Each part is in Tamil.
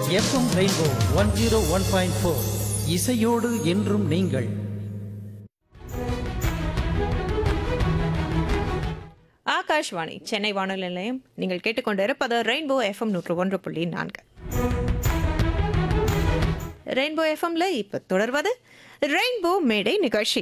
எஃப்எம் ரெயின்போ 101.4 இசையோடு என்றும் நீங்கள். ஆகாஷ்வாணி சென்னை வானொலி நிலையம். நீங்கள் கேட்டுக்கொண்டிருப்பது ரெயின்போ எஃப்எம் 101.4. ரெயின்போ எஃப்எம்ல இப்ப தொடர்வது ரெயின்போ மேடை நிகழ்ச்சி.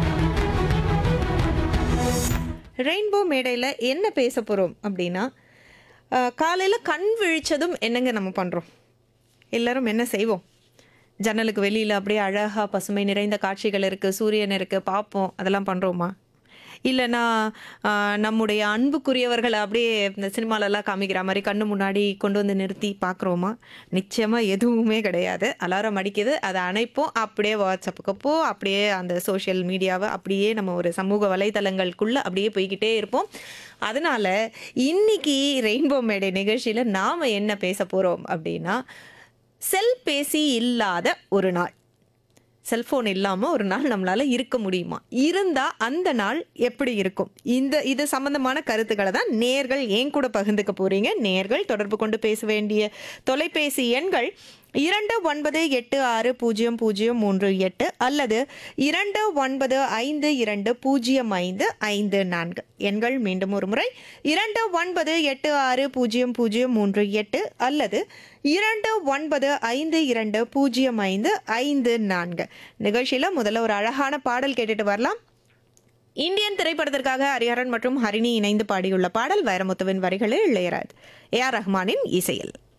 ரெயின்போ மேடையில் என்ன பேச போகிறோம் அப்படின்னா, காலையில் கண் விழிச்சதும் என்னங்க நம்ம பண்ணுறோம்? எல்லாரும் என்ன செய்வோம்? ஜன்னலுக்கு வெளியில் அப்படியே அழகாக பசுமை நிறைந்த காட்சிகள் இருக்குது, சூரியன் இருக்குது, பார்ப்போம். அதெல்லாம் பண்ணுறோமா? இல்லைன்னா நம்முடைய அன்புக்குரியவர்களை அப்படியே இந்த சினிமாலெல்லாம் காமிக்கிற மாதிரி கண்ணு முன்னாடி கொண்டு வந்து நிறுத்தி பார்க்குறோமா? நிச்சயமாக எதுவுமே கிடையாது. அலாரம் அடிக்குது, அதை அணைப்போம், அப்படியே வாட்ஸ்அப்புக்கப்போ அப்படியே அந்த சோஷியல் மீடியாவை அப்படியே நம்ம ஒரு சமூக வலைத்தளங்களுக்குள்ளே அப்படியே போய்கிட்டே இருப்போம். அதனால இன்னைக்கு ரெயின்போ மேடை நிகழ்ச்சியில் நாம் என்ன பேச போகிறோம் அப்படின்னா, செல்பேசி இல்லாத ஒரு நாள். செல்ஃபோன் இல்லாமல் ஒரு நாள் நம்மளால் இருக்க முடியுமா? இருந்தால் அந்த நாள் எப்படி இருக்கும்? இது சம்பந்தமான கருத்துக்களை தான் நேர்கள் ஏன் கூட பகிர்ந்துக்க போகிறீங்க. நேர்கள் தொடர்பு கொண்டு பேச வேண்டிய தொலைபேசி எண்கள் 29860038 அல்லது 2952050554. எண்கள் மீண்டும் ஒரு முறை 29860038 அல்லது 2952050554. நிகழ்ச்சியில் முதல்ல ஒரு அழகான பாடல் கேட்டுட்டு வரலாம். இந்தியன் திரைப்படத்திற்காக ஹரிஹரன் மற்றும் ஹரிணி இணைந்து பாடியுள்ள பாடல் வைரமுத்துவின் வரிகளில் இளையராஜா, ஏஆர் ரஹ்மானின் இசையில்.